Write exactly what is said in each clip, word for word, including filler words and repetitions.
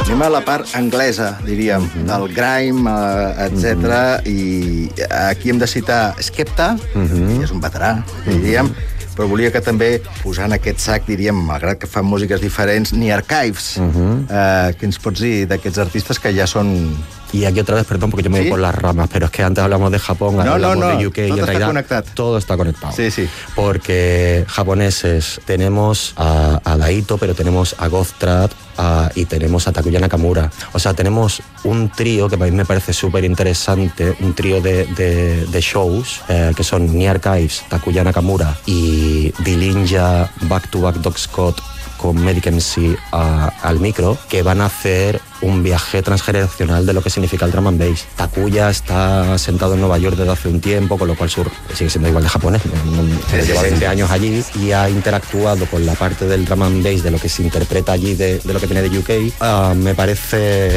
Anem a la part anglesa, diríem, del grime, etcètera. I aquí hem de citar Skepta, que és un veterà, diríem, però volia que també, posant aquest sac, diríem, malgrat que fan músiques diferents, ni Archives. Uh-huh. eh, què ens pots dir d'aquests artistes que ja són... Y aquí otra vez, perdón, porque yo me voy ¿Sí? por las ramas, pero es que antes hablamos de Japón, ahora no, hablamos no, no. de U K, todo y en realidad conectado. todo está conectado. Sí, sí. Porque japoneses tenemos a, a Daito, pero tenemos a Gothtrad a, y tenemos a Takuya Nakamura. O sea, tenemos un trío que a mí me parece súper interesante, un trío de, de, de shows, eh, que son Ni Archives, Takuya Nakamura y Dillinja Back to Back Doc Scott con Medic M C a, al micro, que van a hacer un viaje transgeneracional de lo que significa el drum and bass. Takuya está sentado en Nueva York desde hace un tiempo, con lo cual sur sigue siendo igual de japonés, no, no, sí, lleva veinte años allí y ha interactuado con la parte del drum and bass, de lo que se interpreta allí, de, de lo que viene de U K. Uh, me parece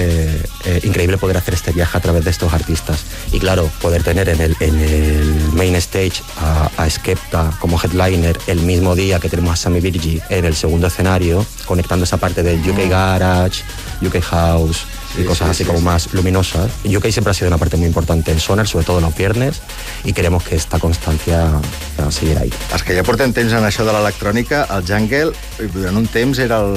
eh, increíble poder hacer este viaje a través de estos artistas. Y claro, poder tener en el, en el main stage a, a Skepta como headliner el mismo día que tenemos a Sammy Virgi en el segundo escenario, conectando esa parte del U K Garage, U K House y sí, cosas sí, así sí, como sí. más luminosas. U K siempre ha sido una parte muy importante en Sonar, sobre todo los viernes, y queremos que esta constancia seguirà ahí. Els que ja portem temps en això de l'electrònica, el jungle, durant un temps era el,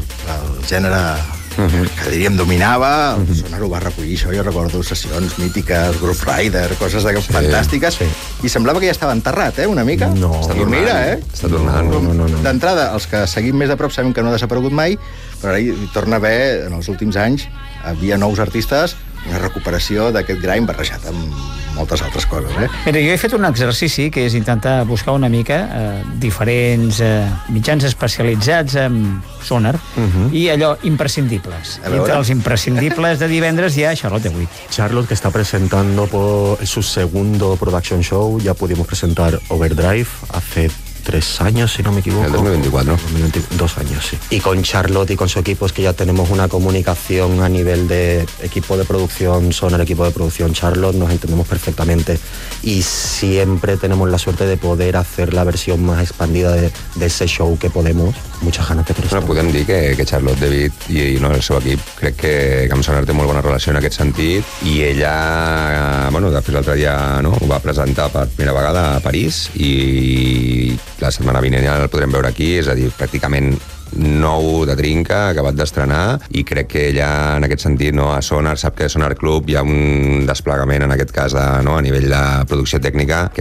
el gènere uh-huh. que diríem dominava, el uh-huh. Sonar ho va recollir, això jo recordo sessions mítiques, Groove Rider, coses d'aquestes sí, fantàstiques, sí. I semblava que ja estava enterrat, eh, una mica. No. Està tornant, mira, eh? Està tornant. No, no, no, no. D'entrada, els que seguim més de prop sabem que no ha desaparegut mai, però ara hi torna a haver, en els últims anys, havia nous artistes, una recuperació d'aquest grime barrejat amb moltes altres coses, eh? Mira, jo he fet un exercici que és intentar buscar una mica eh, diferents eh, mitjans especialitzats en sonar uh-huh. i allò imprescindibles. Entre els imprescindibles de divendres hi ha Charlotte de Witt. Charlotte, que está presentando por su segundo production show, ya pudimos presentar Overdrive hace tres años, si no me equivoco. El dos mil veinticuatro. Dos años, sí. Y con Charlotte y con su equipo es que ya tenemos una comunicación a nivel de equipo de producción, Sonar, equipo de producción Charlotte, nos entendemos perfectamente y siempre tenemos la suerte de poder hacer la versión más expandida de, de ese show que podemos. Muchas ganes de prestar. Bueno, podem dir que, que Charlotte de Witt i, i no, el seu equip, crec que, que amb Sonar té molt bona relació en aquest sentit i ella, bueno, de fet l'altre dia no, ho va presentar per primera vegada a París i la setmana vinent ja el podrem veure aquí, és a dir, pràcticament nou de trinca, acabat d'estrenar, i crec que ella, en aquest sentit, no, a Sonar, sap que a Sonar Club hi ha un desplegament, en aquest cas, de, no, a nivell de producció tècnica, que